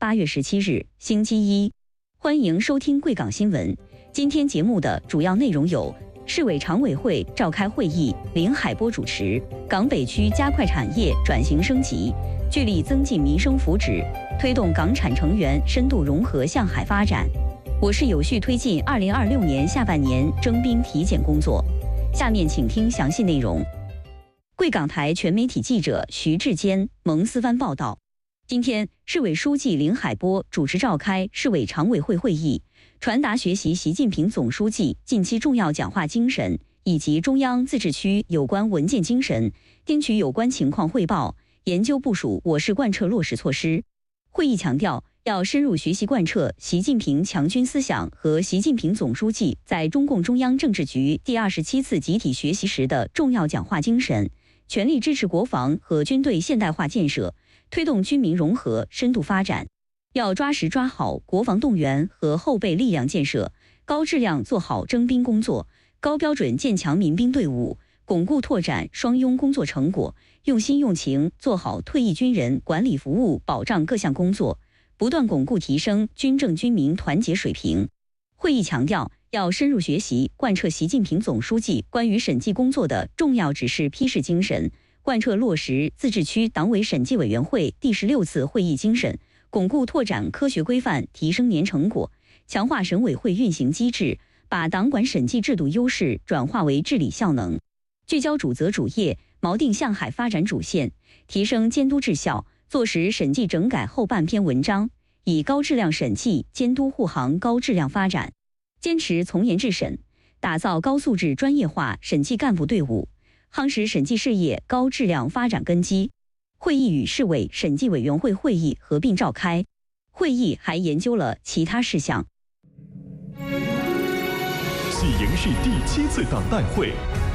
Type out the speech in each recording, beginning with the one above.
8月17日，星期一，欢迎收听贵港新闻。今天节目的主要内容有：市委常委会召开会议，林海波主持；港北区加快产业转型升级，聚力增进民生福祉，推动港产成员深度融合向海发展。我市有序推进2026年下半年征兵体检工作。下面请听详细内容。贵港台全媒体记者徐志坚、蒙斯湾报道。今天，市委书记林海波主持召开市委常委会会议，传达学习习近平总书记近期重要讲话精神以及中央自治区有关文件精神，听取有关情况汇报，研究部署我市贯彻落实措施。会议强调，要深入学习贯彻习近平强军思想和习近平总书记在中共中央政治局第27次集体学习时的重要讲话精神，全力支持国防和军队现代化建设，推动军民融合深度发展。要抓实抓好国防动员和后备力量建设，高质量做好征兵工作，高标准建强民兵队伍，巩固拓展双拥工作成果，用心用情做好退役军人管理服务保障各项工作，不断巩固提升军政军民团结水平。会议强调，要深入学习贯彻习近平总书记关于审计工作的重要指示批示精神，贯彻落实自治区党委审计委员会第16次会议精神，巩固拓展科学规范，提升年成果，强化省委会运行机制，把党管审计制度优势转化为治理效能，聚焦主责主业，锚定向海发展主线，提升监督质效，做实审计整改后半篇文章，以高质量审计监督护航高质量发展，坚持从严治审，打造高素质专业化审计干部队伍，夯实审计事业高质量发展根基。会议与市委审计委员会会议合并召开，会议还研究了其他事项。 喜迎市第7次党代会。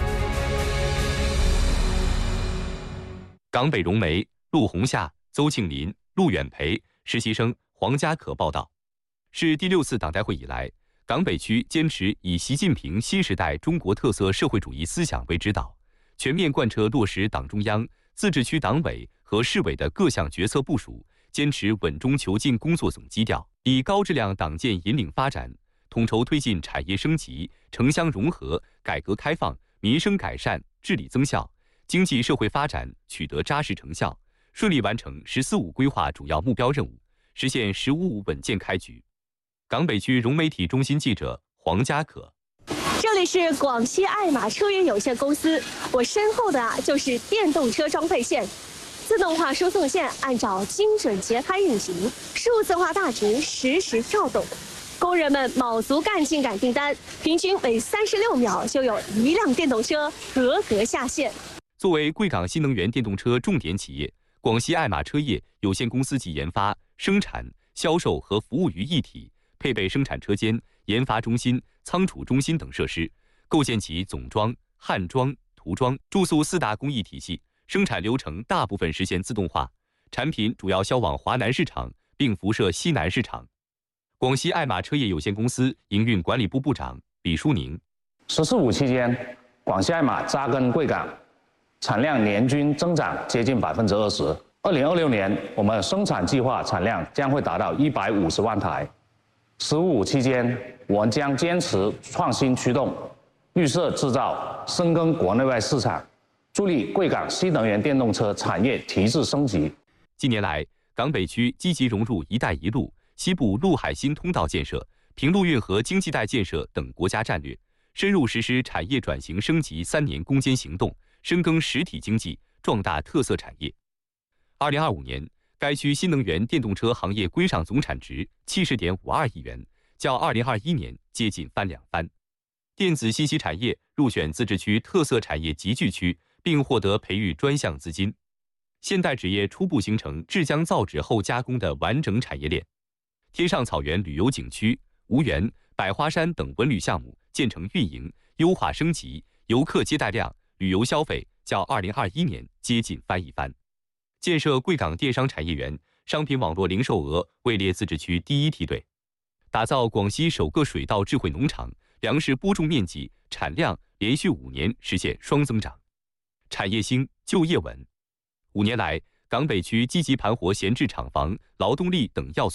港北融媒、陆红夏、邹庆林、陆远培、实习生黄家可报道，是第6次党代会以来，港北区坚持以习近平新时代中国特色社会主义思想为指导，全面贯彻落实党中央、自治区党委和市委的各项决策部署，坚持稳中求进工作总基调，以高质量党建引领发展，统筹推进产业升级、城乡融合、改革开放、民生改善、治理增效、经济社会发展取得扎实成效，顺利完成“14五”规划主要目标任务，实现“15五”稳健开局。港北区融媒体中心记者黄家可。 这里是广西爱玛车源有限公司，我身后的就是电动车装配线，自动化输送线按照精准节拍运行，数字化大值实时跳动，工人们卯足干劲赶订单，平均每36秒就有1辆电动车合格下线。 作为贵港新能源电动车重点企业，广西爱玛车业有限公司集研发、生产、销售和服务于一体，配备生产车间、研发中心、仓储中心等设施，构建起总装、焊装、涂装、注塑4大工艺体系，生产流程大部分实现自动化，产品主要销往华南市场，并辐射西南市场。广西爱玛车业有限公司营运管理部部长李淑宁 ：“14五期间，广西爱玛扎根贵港，产量年均增长接近20%。2026年，我们生产计划产量将会达到150万台。15五期间，我们将坚持创新驱动、绿色制造，深耕国内外市场，助力贵港新能源电动车产业提质升级。” 近年来，港北区积极融入“一带一路”、西部陆海新通道建设、平陆运河经济带建设等国家战略，深入实施产业转型升级3年攻坚行动，深耕实体经济，壮大特色产业。2025年，该区新能源电动车行业规上总产值70.52亿元，较2021年接近翻2番。电子信息产业入选自治区特色产业集聚区，并获得培育专项资金。现代纸业初步形成制浆造纸后加工的完整产业链。天上草原旅游景区、吴园、百花山等文旅项目建成运营，优化升级，游客接待量、旅游消费较2021年接近翻1番。建设贵港电商产业园，商品网络零售额位列自治区第1梯队。打造广西首个水稻智慧农场，粮食播种面积、产量连续5年实现双增长。产业兴，就业稳。5年来，港北区积极盘活闲置厂房、劳动力等要素